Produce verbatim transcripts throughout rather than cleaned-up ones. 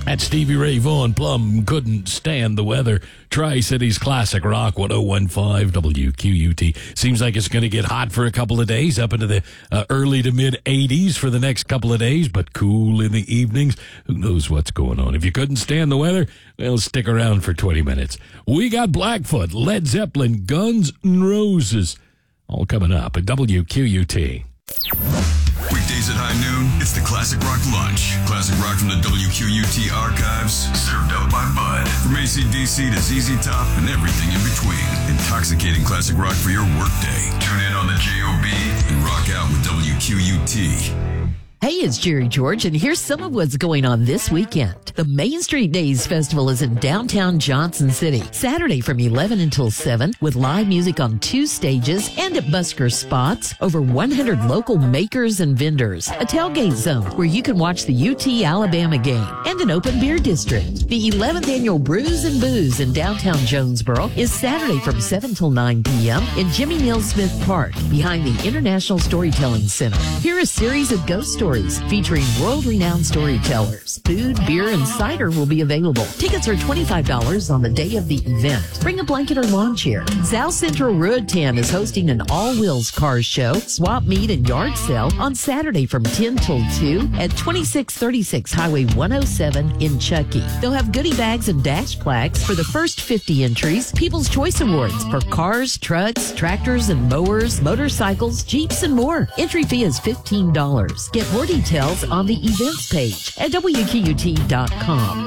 At Stevie Ray Vaughan, Plum couldn't stand the weather. Tri-Cities Classic Rock one oh one point five W Q U T. Seems like it's going to get hot for a couple of days, up into the uh, early to mid eighties for the next couple of days, but cool in the evenings. Who knows what's going on? If you couldn't stand the weather, well, stick around for twenty minutes. We got Blackfoot, Led Zeppelin, Guns N' Roses, all coming up at W Q U T. Weekdays at high noon, it's the Classic Rock Lunch. Classic rock from the W Q U T archives, served up by Bud. From A C D C to Z Z Top and everything in between. Intoxicating classic rock for your workday. Tune in on the J O B and rock out with W Q U T. Hey, it's Jerry George, and here's some of what's going on this weekend. The Main Street Days Festival is in downtown Johnson City, Saturday from eleven until seven, with live music on two stages and at busker spots, over one hundred local makers and vendors, a tailgate zone where you can watch the U T Alabama game, and an open beer district. The eleventh annual Brews and Booze in downtown Jonesboro is Saturday from seven till nine p.m. in Jimmy Neal Smith Park, behind the International Storytelling Center. Hear a series of ghost stories featuring world-renowned storytellers. Food, beer, and cider will be available. Tickets are twenty-five dollars on the day of the event. Bring a blanket or lawn chair. South Central Ruatan is hosting an all-wheels cars show, swap meet, and yard sale on Saturday from ten till two at twenty-six thirty-six Highway one oh seven in Chuckey. They'll have goodie bags and dash plaques for the first fifty entries, People's Choice Awards for cars, trucks, tractors, and mowers, motorcycles, Jeeps, and more. Entry fee is fifteen dollars. Get more details on the events page at W Q U T dot com.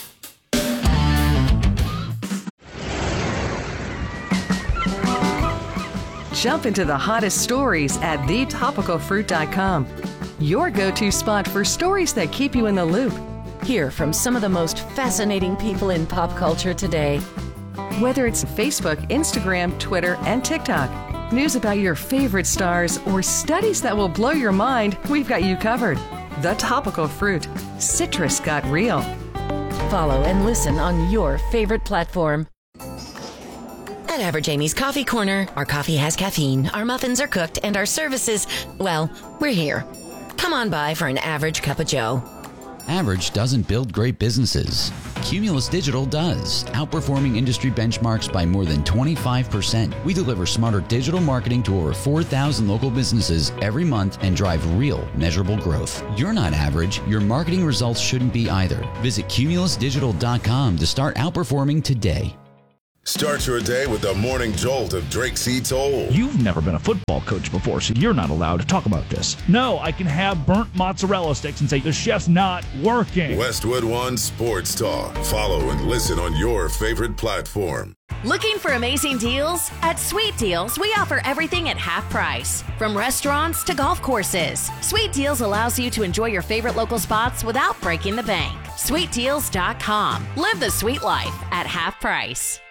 Jump into the hottest stories at the topical fruit dot com. Your go-to spot for stories that keep you in the loop. Hear from some of the most fascinating people in pop culture today. Whether it's Facebook, Instagram, Twitter, and TikTok. News about your favorite stars or studies that will blow your mind, we've got you covered. The Topical Fruit. Citrus got real. Follow and listen on your favorite platform. At Average Amy's Coffee Corner, our coffee has caffeine, our muffins are cooked, and our services, well, we're here. Come on by for an average cup of joe. Average doesn't build great businesses. Cumulus Digital does, outperforming industry benchmarks by more than twenty-five percent. We deliver smarter digital marketing to over four thousand local businesses every month and drive real, measurable growth. You're not average. Your marketing results shouldn't be either. Visit Cumulus Digital dot com to start outperforming today. Start your day with the morning jolt of Drake C. Toll. You've never been a football coach before, so you're not allowed to talk about this. No, I can have burnt mozzarella sticks and say the chef's not working. Westwood One Sports Talk. Follow and listen on your favorite platform. Looking for amazing deals? At Sweet Deals, we offer everything at half price. From restaurants to golf courses, Sweet Deals allows you to enjoy your favorite local spots without breaking the bank. Sweet Deals dot com. Live the sweet life at half price.